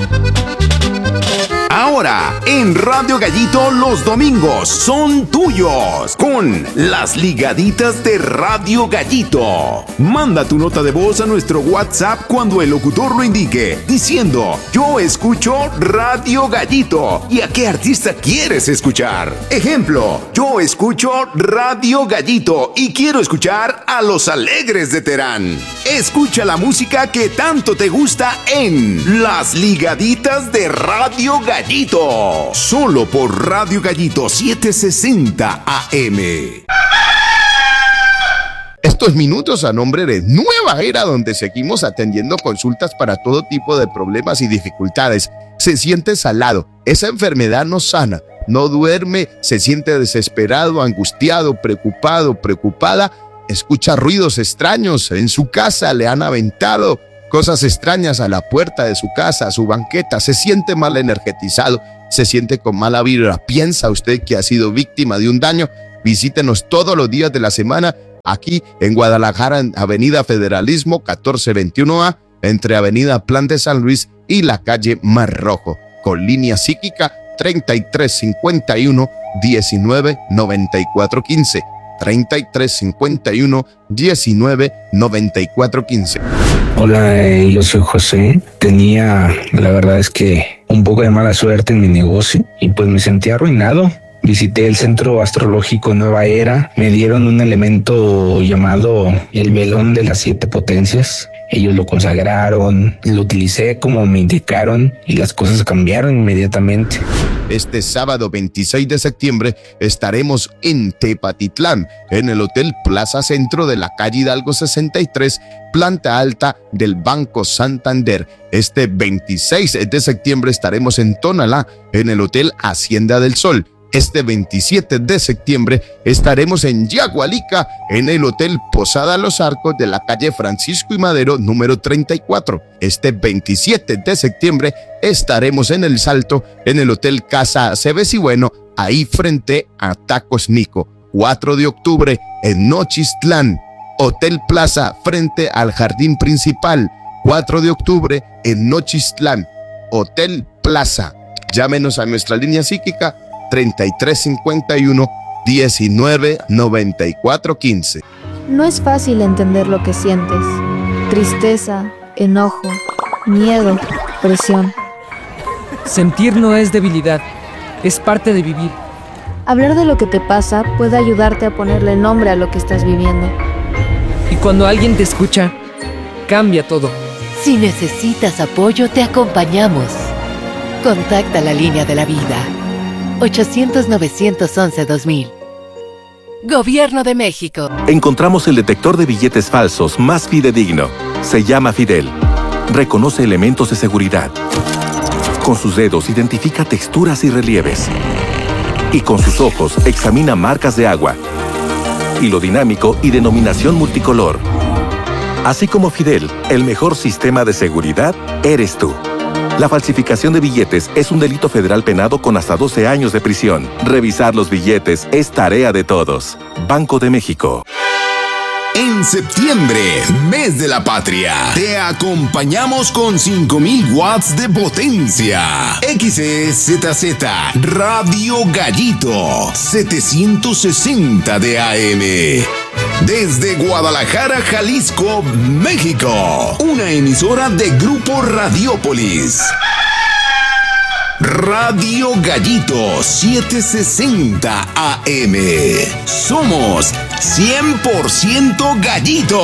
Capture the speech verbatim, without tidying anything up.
Ahora, en Radio Gallito los domingos son tuyos con las ligaditas de Radio Gallito. Manda tu nota de voz a nuestro WhatsApp cuando el locutor lo indique, diciendo: yo escucho Radio Gallito y a qué artista quieres escuchar. Ejemplo: yo escucho Radio Gallito y quiero escuchar a Los Alegres de Terán. Escucha la música que tanto te gusta en las ligaditas de Radio Gallito. Solo por Radio Gallito setecientos sesenta A M. Estos minutos a nombre de Nueva Era, donde seguimos atendiendo consultas para todo tipo de problemas y dificultades. Se siente salado, esa enfermedad no sana, no duerme, se siente desesperado, angustiado, preocupado, preocupada, escucha ruidos extraños en su casa, le han aventado cosas extrañas a la puerta de su casa, a su banqueta, se siente mal energetizado, se siente con mala vibra. ¿Piensa usted que ha sido víctima de un daño? Visítenos todos los días de la semana aquí en Guadalajara, en Avenida Federalismo catorce veintiuno A, entre Avenida Plan de San Luis y la calle Mar Rojo, con línea psíquica treinta y tres cincuenta y uno diecinueve noventa y cuatro quince. treinta y tres cincuenta y uno diecinueve noventa y cuatro quince. Hola, eh, yo soy José. Tenía, la verdad es que un poco de mala suerte en mi negocio y pues me sentí arruinado. Visité el Centro Astrológico Nueva Era, me dieron un elemento llamado el velón de las siete potencias. Ellos lo consagraron, lo utilicé como me indicaron y las cosas cambiaron inmediatamente. Este sábado veintiséis de septiembre estaremos en Tepatitlán, en el Hotel Plaza Centro de la calle Hidalgo sesenta y tres, planta alta del Banco Santander. Este veintiséis de septiembre estaremos en Tonalá, en el Hotel Hacienda del Sol. Este veintisiete de septiembre estaremos en Yagualica, en el Hotel Posada Los Arcos de la calle Francisco y Madero, número treinta y cuatro. Este veintisiete de septiembre estaremos en El Salto, en el Hotel Casa Cebes y Bueno, ahí frente a Tacos Nico. cuatro de octubre en Nochistlán, Hotel Plaza, frente al Jardín Principal. cuatro de octubre en Nochistlán, Hotel Plaza. Llámenos a nuestra línea psíquica treinta y tres cincuenta y uno diecinueve noventa y cuatro quince. No es fácil entender lo que sientes. Tristeza, enojo, miedo, presión. Sentir no es debilidad, es parte de vivir. Hablar de lo que te pasa puede ayudarte a ponerle nombre a lo que estás viviendo. Y cuando alguien te escucha, cambia todo. Si necesitas apoyo, te acompañamos. Contacta la línea de la vida. ochocientos, novecientos once, dos mil. Gobierno de México. Encontramos el detector de billetes falsos más fidedigno. Se llama Fidel. Reconoce elementos de seguridad. Con sus dedos identifica texturas y relieves. Y con sus ojos examina marcas de agua, hilo dinámico y denominación multicolor. Así como Fidel, el mejor sistema de seguridad eres tú. La falsificación de billetes es un delito federal penado con hasta doce años de prisión. Revisar los billetes es tarea de todos. Banco de México. En septiembre, mes de la patria, te acompañamos con cinco mil watts de potencia. X E Z Z Radio Gallito setecientos sesenta de A M. Desde Guadalajara, Jalisco, México. Una emisora de Grupo Radiópolis. Radio Gallito setecientos sesenta A M. Somos cien por ciento Gallito.